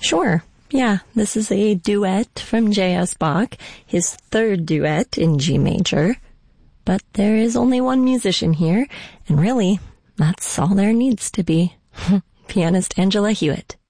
Sure. Yeah, this is a duet from J.S. Bach, his third duet in G major. But there is only one musician here, and really, that's all there needs to be. Pianist Angela Hewitt.